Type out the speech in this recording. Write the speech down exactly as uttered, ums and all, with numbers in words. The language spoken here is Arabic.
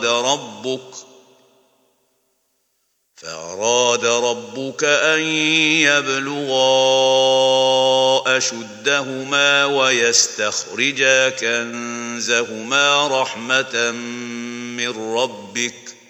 ربك فأراد ربك أن يبلغا أشدهما ويستخرجا كنزهما رحمة من ربك